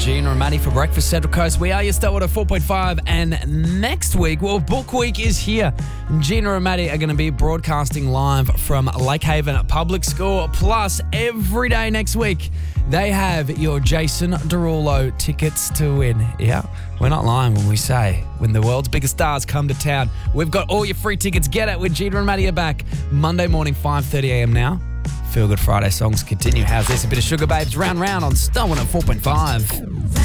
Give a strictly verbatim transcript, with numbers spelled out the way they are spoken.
Gina and Maddie for Breakfast Central Coast. We are your Starwater at four point five, and next week, well, Book Week is here. Gina and Maddie are going to be broadcasting live from Lake Haven Public School. Plus, every day next week, they have your Jason Derulo tickets to win. Yeah, we're not lying when we say when the world's biggest stars come to town, we've got all your free tickets. Get it when Gina and Maddie are back Monday morning, five thirty a.m. now. Feel Good Friday songs continue. How's this? A bit of Sugar Babes, Round Round on Starwater at four point five.